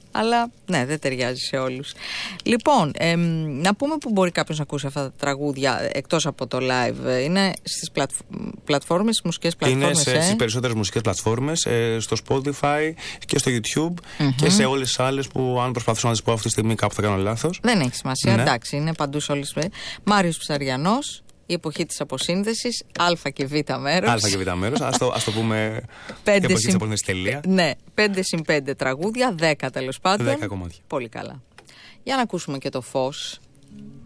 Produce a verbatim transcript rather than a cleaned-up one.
αλλά ναι, δεν ταιριάζει σε όλους. Λοιπόν, ε, να πούμε που μπορεί κάποιος να ακούσει αυτά τα τραγούδια εκτός από το live. Είναι στις πλατ, πλατφόρμες, στις μουσικές πλατφόρμες. Είναι ε? στις περισσότερες μουσικές πλατφόρμες, ε, στο Spotify και στο YouTube mm-hmm. και σε όλες τις άλλες που αν προσπαθήσω να τις πω αυτή τη στιγμή κάπου θα κάνω λάθος. Δεν έχει σημασία, ναι. εντάξει, είναι παντού σε όλες. Μάριος Ψαριανός. Η εποχή της αποσύνδεσης, Α και Β μέρος. Α και Β μέρος, ας το, ας το πούμε. Πέντε εποχή συν... της αποσύνδεσης τελεία. Ναι, πέντε συν πέντε τραγούδια, δέκα τέλος πάντων. δέκα κομμάτια. Πολύ καλά. Για να ακούσουμε και το φως.